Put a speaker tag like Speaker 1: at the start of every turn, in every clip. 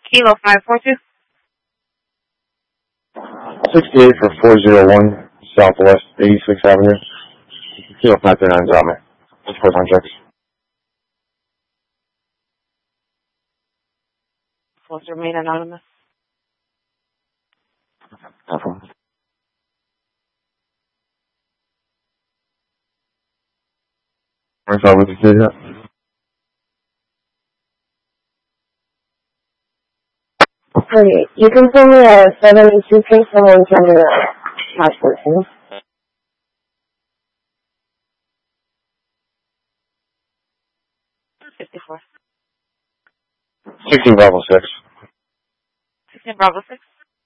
Speaker 1: Kilo 542.
Speaker 2: 68 for 401 Southwest 86th Avenue. Kilo 539 on me. Just for contracts.
Speaker 1: Will remain anonymous.
Speaker 2: No problem. Where's all with the kid at?
Speaker 3: Okay, you can send me a 72 case someone can do that. Passport, you know?
Speaker 1: $54.
Speaker 2: 16 Bravo 6.
Speaker 1: 16 Bravo 6.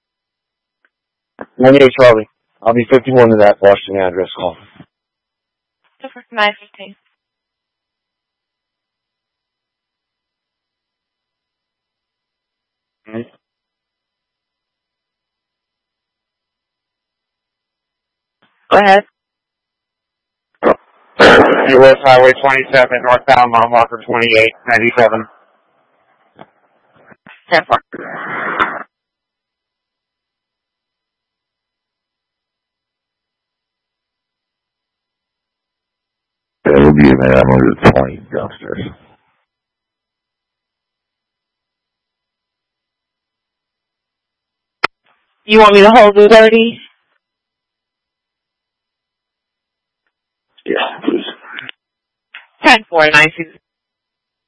Speaker 2: 98 Charlie. I'll be 51 to that Washington address call.
Speaker 1: 915. Go ahead.
Speaker 2: U.S. Highway 27, northbound, mile marker 28, 97.
Speaker 1: 10-4.
Speaker 2: It'll be a minute. I'm under the 20 downstairs.
Speaker 1: You want me to hold the 30?
Speaker 2: Yes, please.
Speaker 1: 10-4, 9-2.